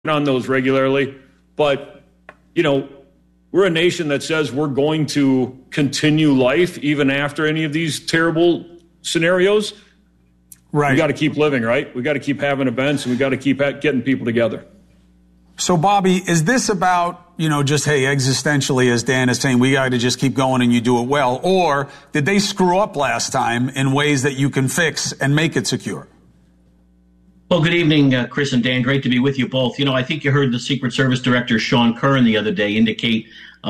on those regularly, but, we're a nation that says we're going to continue life even after any of these terrible scenarios. Right. We got to keep living, right? We got to keep having events, and we got to keep getting people together. So, Bobby, is this about, just, hey, existentially, as Dan is saying, we got to just keep going and you do it well? Or did they screw up last time in ways that you can fix and make it secure? Well, good evening, Chris and Dan. Great to be with you both. I think you heard the Secret Service Director, Sean Curran, the other day indicate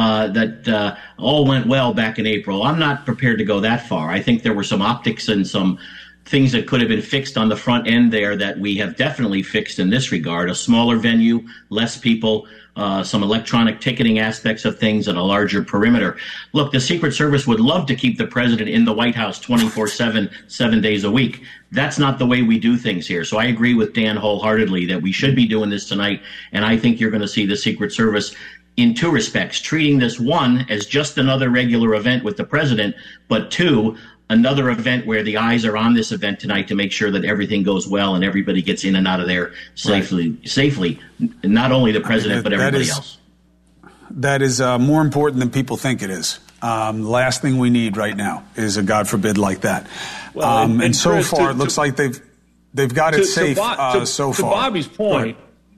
that all went well back in April. I'm not prepared to go that far. I think there were some optics and some things that could have been fixed on the front end there that we have definitely fixed in this regard. A smaller venue, less people, some electronic ticketing aspects of things, and a larger perimeter. Look, the Secret Service would love to keep the president in the White House 24/7, 7 days a week. That's not the way we do things here. So I agree with Dan wholeheartedly that we should be doing this tonight, and I think you're going to see the Secret Service in two respects, treating this, one, as just another regular event with the president, but two, another event where the eyes are on this event tonight to make sure that everything goes well and everybody gets in and out of there safely, not only the president, but everybody else. That is more important than people think it is. The last thing we need right now is a God forbid like that. Well, and so Chris, far, it looks like they've got it safe so far. To Bobby's point,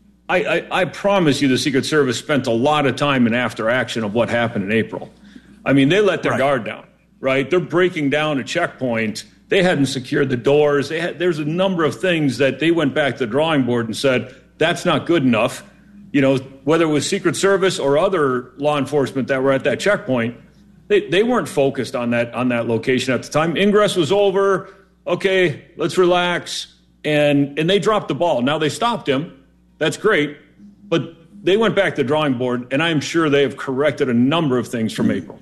I promise you the Secret Service spent a lot of time in after action of what happened in April. I mean, they let their guard down, right? They're breaking down a checkpoint. They hadn't secured the doors. There's a number of things that they went back to the drawing board and said, that's not good enough. Whether it was Secret Service or other law enforcement that were at that checkpoint, they weren't focused on that location at the time. Ingress was over. Okay, let's relax. And they dropped the ball. Now they stopped him. That's great. But they went back to the drawing board, and I'm sure they have corrected a number of things from April.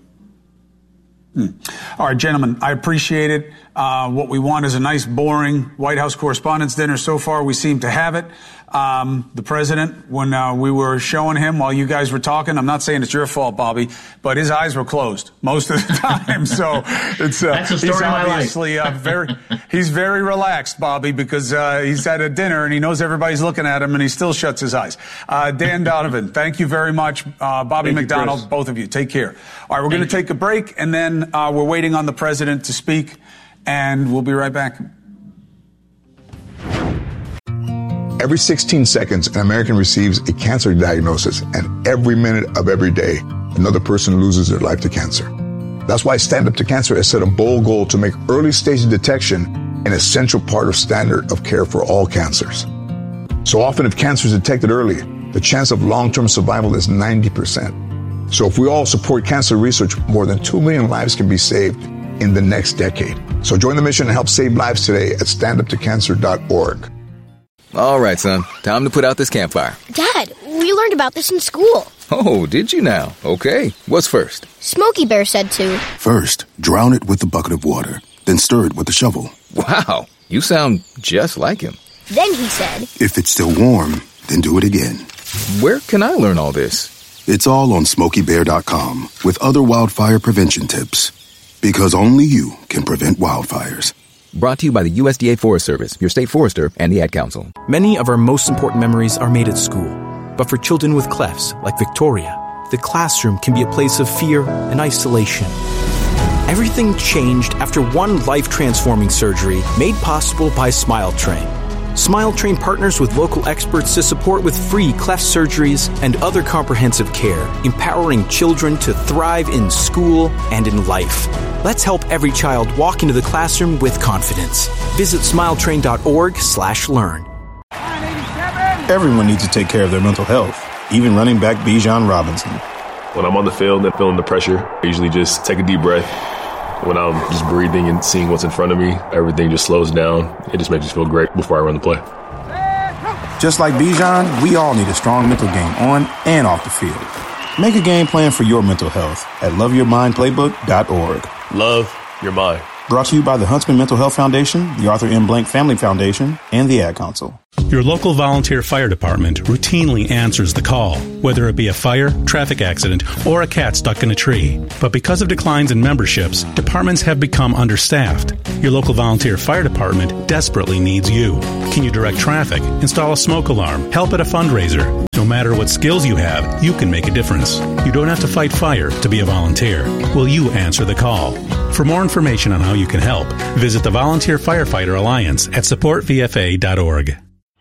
All right, gentlemen, I appreciate it. What we want is a nice, boring White House Correspondents' Dinner. So far, we seem to have it. The president, when we were showing him while you guys were talking, I'm not saying it's your fault, Bobby, but his eyes were closed most of the time. So it's that's a story he's of my obviously he's very relaxed, Bobby, because he's at a dinner and he knows everybody's looking at him and he still shuts his eyes. Dan Donovan, thank you very much. Bobby McDonald, both of you, take care. All right, we're going to take a break, and then we're waiting on the president to speak, and we'll be right back. Every 16 seconds, an American receives a cancer diagnosis, and every minute of every day, another person loses their life to cancer. That's why Stand Up to Cancer has set a bold goal to make early stage detection an essential part of standard of care for all cancers. So often, if cancer is detected early, the chance of long-term survival is 90%. So if we all support cancer research, more than 2 million lives can be saved in the next decade. So join the mission and help save lives today at standuptocancer.org. All right, son. Time to put out this campfire. Dad, we learned about this in school. Oh, did you now? Okay. What's first? Smokey Bear said to. First, drown it with a bucket of water. Then stir it with a shovel. Wow. You sound just like him. Then he said, if it's still warm, then do it again. Where can I learn all this? It's all on SmokeyBear.com with other wildfire prevention tips. Because only you can prevent wildfires. Brought to you by the USDA Forest Service, your state forester, and the Ad Council. Many of our most important memories are made at school. But for children with clefts, like Victoria, the classroom can be a place of fear and isolation. Everything changed after one life-transforming surgery made possible by Smile Train. Smile Train partners with local experts to support with free cleft surgeries and other comprehensive care, empowering children to thrive in school and in life. Let's help every child walk into the classroom with confidence. Visit smiletrain.org/learn. Everyone needs to take care of their mental health, even running back Bijan Robinson. When I'm on the field and feeling the pressure, I usually just take a deep breath. When I'm just breathing and seeing what's in front of me, everything just slows down. It just makes me feel great before I run the play. Just like Bijan, we all need a strong mental game on and off the field. Make a game plan for your mental health at loveyourmindplaybook.org. Love your mind. Brought to you by the Huntsman Mental Health Foundation, the Arthur M. Blank Family Foundation, and the Ad Council. Your local volunteer fire department routinely answers the call, whether it be a fire, traffic accident, or a cat stuck in a tree. But because of declines in memberships, departments have become understaffed. Your local volunteer fire department desperately needs you. Can you direct traffic, install a smoke alarm, help at a fundraiser? No matter what skills you have, you can make a difference. You don't have to fight fire to be a volunteer. Will you answer the call? For more information on how you can help, visit the Volunteer Firefighter Alliance at supportvfa.org.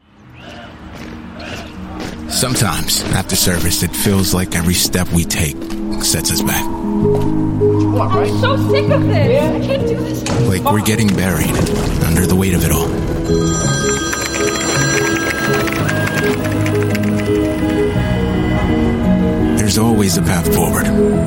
Sometimes, after service, it feels like every step we take sets us back. I'm so sick of this. I can't do this. Like we're getting buried under the weight of it all. There's always a path forward.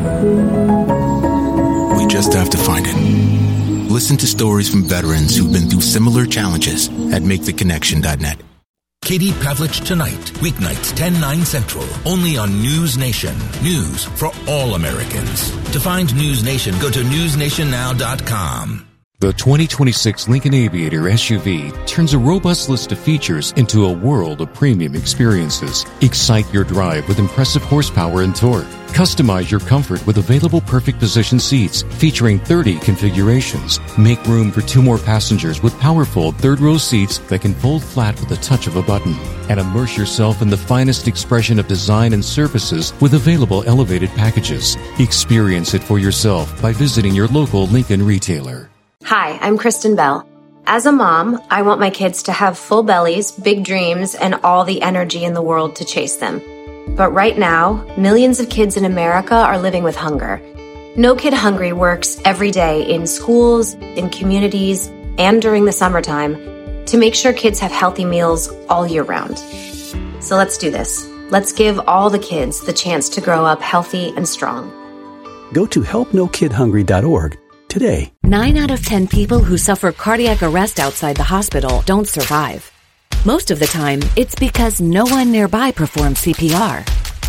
We just have to find it. Listen to stories from veterans who've been through similar challenges at MakeTheConnection.net. Katie Pavlich Tonight, weeknights 10, 9 Central, only on News Nation. News for all Americans. To find News Nation, go to newsnationnow.com. The 2026 Lincoln Aviator SUV turns a robust list of features into a world of premium experiences. Excite your drive with impressive horsepower and torque. Customize your comfort with available perfect position seats featuring 30 configurations. Make room for 2 more passengers with powerful third-row seats that can fold flat with the touch of a button. And immerse yourself in the finest expression of design and services with available elevated packages. Experience it for yourself by visiting your local Lincoln retailer. Hi, I'm Kristen Bell. As a mom, I want my kids to have full bellies, big dreams, and all the energy in the world to chase them. But right now, millions of kids in America are living with hunger. No Kid Hungry works every day in schools, in communities, and during the summertime to make sure kids have healthy meals all year round. So let's do this. Let's give all the kids the chance to grow up healthy and strong. Go to helpnokidhungry.org today. 9 out of 10 people who suffer cardiac arrest outside the hospital don't survive. Most of the time, it's because no one nearby performs CPR.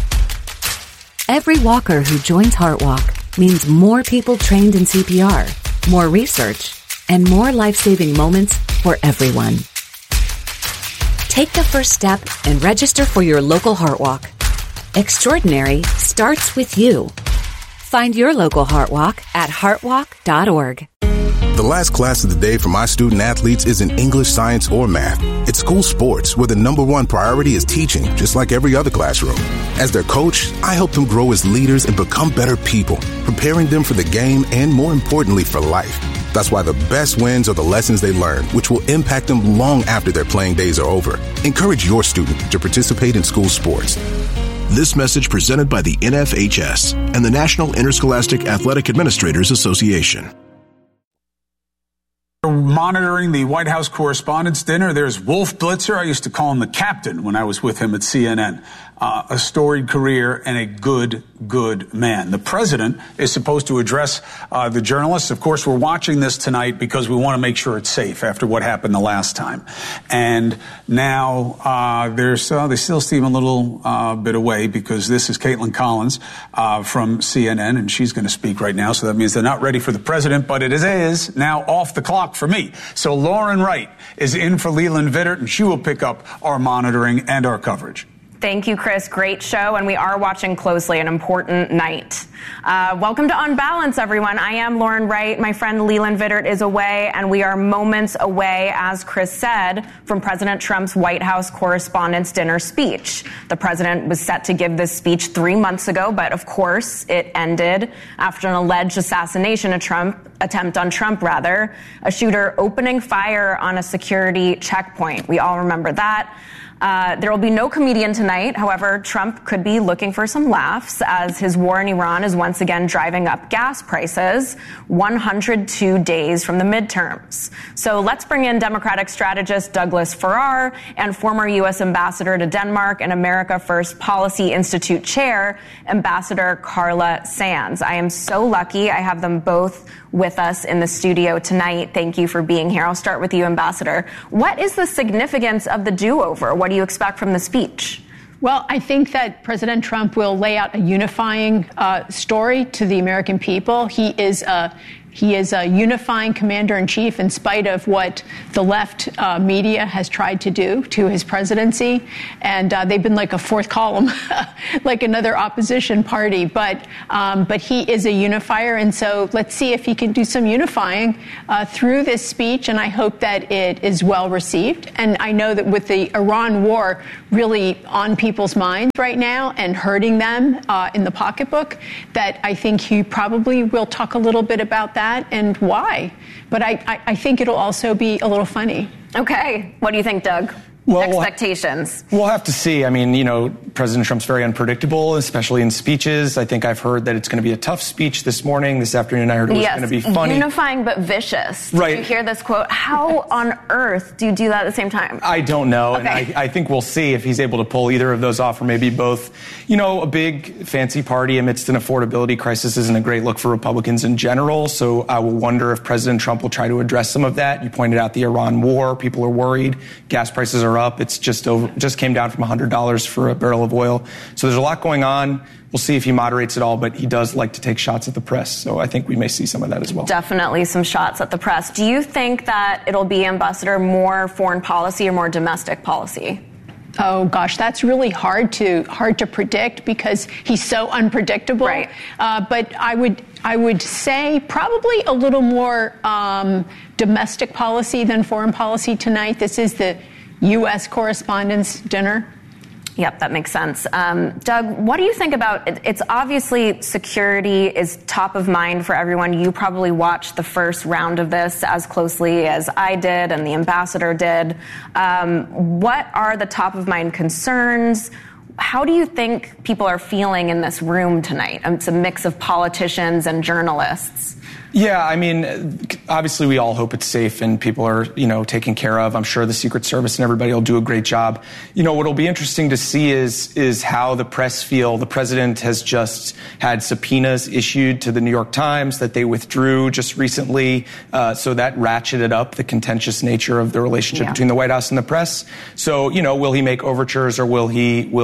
Every walker who joins HeartWalk means more people trained in CPR, more research, and more life-saving moments for everyone. Take the first step and register for your local HeartWalk. Extraordinary starts with you. Find your local HeartWalk at heartwalk.org. The last class of the day for my student athletes isn't English, science, or math. It's school sports, where the number one priority is teaching, just like every other classroom. As their coach, I help them grow as leaders and become better people, preparing them for the game and, more importantly, for life. That's why the best wins are the lessons they learn, which will impact them long after their playing days are over. Encourage your student to participate in school sports. This message presented by the NFHS and the National Interscholastic Athletic Administrators Association. Monitoring the White House Correspondents' Dinner, there's Wolf Blitzer. I used to call him the captain when I was with him at CNN. A storied career and a good man. The president is supposed to address the journalists. Of course, we're watching this tonight because we want to make sure it's safe after what happened the last time. And now they still seem a little bit away because this is Caitlin Collins from CNN, and she's going to speak right now. So that means they're not ready for the president, but it is now off the clock for me. So Lauren Wright is in for Leland Vittert, and she will pick up our monitoring and our coverage. Thank you, Chris. Great show, and we are watching closely an important night. Welcome to On Balance, everyone. I am Lauren Wright. My friend Leland Vittert is away, and we are moments away, as Chris said, from President Trump's White House Correspondents' Dinner speech. The president was set to give this speech 3 months ago, but of course it ended after an alleged assassination attempt on Trump, a shooter opening fire on a security checkpoint. We all remember that. There will be no comedian tonight. However, Trump could be looking for some laughs as his war in Iran is once again driving up gas prices 102 days from the midterms. So let's bring in Democratic strategist Douglas Farrar and former U.S. ambassador to Denmark and America First Policy Institute chair, Ambassador Carla Sands. I am so lucky I have them both with us in the studio tonight. Thank you for being here. I'll start with you, Ambassador. What is the significance of the do-over? What do you expect from the speech? Well, I think that President Trump will lay out a unifying story to the American people. He is a He is a unifying commander-in-chief in spite of what the left media has tried to do to his presidency. And they've been like a fourth column, like another opposition party. But he is a unifier. And so let's see if he can do some unifying through this speech. And I hope that it is well received. And I know that with the Iran war really on people's minds right now and hurting them in the pocketbook, that I think he probably will talk a little bit about that and why. But I think it'll also be a little funny. Okay. What do you think, Doug? Expectations. We'll have to see. I mean, you know, President Trump's very unpredictable, especially in speeches. I think I've heard that it's going to be a tough speech this morning. This afternoon, I heard it was going to be funny. Unifying but vicious. Right. Did you hear this quote? How on earth do you do that at the same time? I don't know. Okay. And I think we'll see if he's able to pull either of those off or maybe both. You know, a big fancy party amidst an affordability crisis isn't a great look for Republicans in general. So I will wonder if President Trump will try to address some of that. You pointed out the Iran war. People are worried. Gas prices are up. It's just came down from $100 for a barrel of oil. So there's a lot going on. We'll see if he moderates it all, but he does like to take shots at the press. So I think we may see some of that as well. Definitely some shots at the press. Do you think that it'll be, Ambassador, more foreign policy or more domestic policy? Oh gosh, that's really hard to predict because he's so unpredictable. Right. But I would say probably a little more domestic policy than foreign policy tonight. This is the U.S. Correspondents' Dinner. Yep, that makes sense. Doug, what do you think about it? It's obviously security is top of mind for everyone. You probably watched the first round of this as closely as I did and the ambassador did. What are the top of mind concerns? How do you think people are feeling in this room tonight? It's a mix of politicians and journalists. Yeah, I mean, obviously we all hope it's safe and people are, you know, taken care of. I'm sure the Secret Service and everybody will do a great job. You know, what'll be interesting to see is how the press feel. The president has just had subpoenas issued to the New York Times that they withdrew just recently. So that ratcheted up the contentious nature of the relationship between the White House and the press. So, you know, will he make overtures or will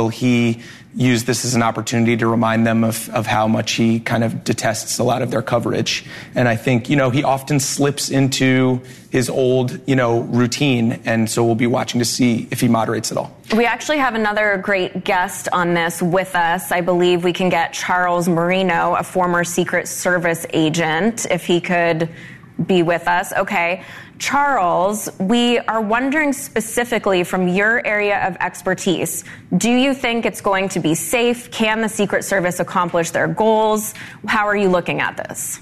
he use this as an opportunity to remind them of how much he kind of detests a lot of their coverage. And I think, you know, he often slips into his old, you know, routine. And so we'll be watching to see if he moderates it all. We actually have another great guest on this with us. I believe we can get Charles Marino, a former Secret Service agent, if he could be with us. Okay. Charles, we are wondering specifically from your area of expertise, do you think it's going to be safe? Can the Secret Service accomplish their goals? How are you looking at this?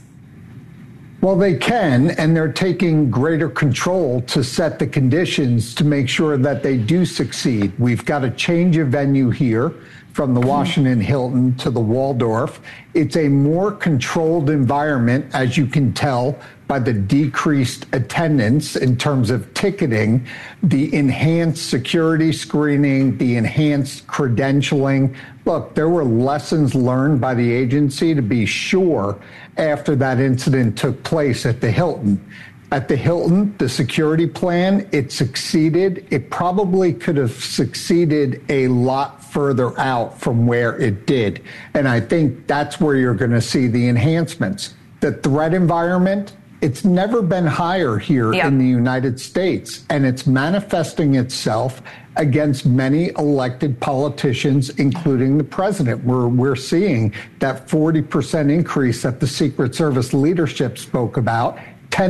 Well, they can, and they're taking greater control to set the conditions to make sure that they do succeed. We've got a change of venue here from the Washington Hilton to the Waldorf. It's a more controlled environment, as you can tell by the decreased attendance in terms of ticketing, the enhanced security screening, the enhanced credentialing. Look, there were lessons learned by the agency, to be sure, after that incident took place at the Hilton. At the Hilton, the security plan, it succeeded. It probably could have succeeded a lot further out from where it did. And I think that's where you're going to see the enhancements. The threat environment, it's never been higher here in the United States, and it's manifesting itself against many elected politicians, including the president. We're seeing that 40% increase that the Secret Service leadership spoke about,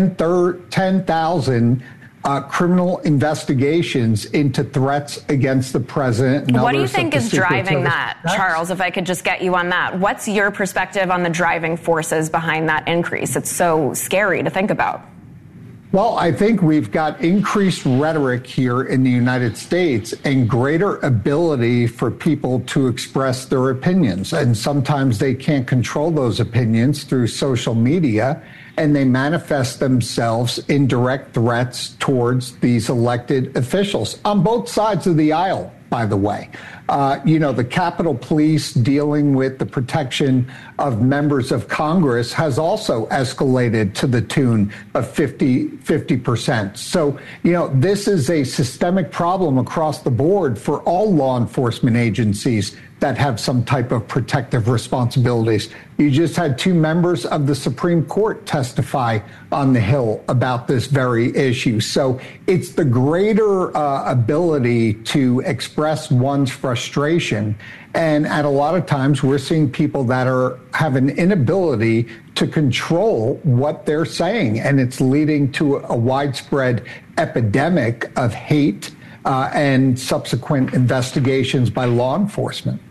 10,000 criminal investigations into threats against the president. And what do you think is driving that, Charles, if I could just get you on that? What's your perspective on the driving forces behind that increase? It's so scary to think about. Well, I think we've got increased rhetoric here in the United States and greater ability for people to express their opinions. And sometimes they can't control those opinions through social media, and they manifest themselves in direct threats towards these elected officials on both sides of the aisle, by the way. The Capitol Police dealing with the protection of members of Congress has also escalated to the tune of 50%. So, this is a systemic problem across the board for all law enforcement agencies that have some type of protective responsibilities. You just had 2 members of the Supreme Court testify on the Hill about this very issue. So it's the greater ability to express one's frustration. And at a lot of times, we're seeing people that have an inability to control what they're saying. And it's leading to a widespread epidemic of hate and subsequent investigations by law enforcement.